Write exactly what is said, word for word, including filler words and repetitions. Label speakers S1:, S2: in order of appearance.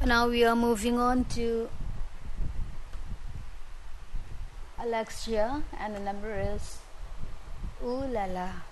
S1: now we are moving on to Alexia, and the number is Ooh La La.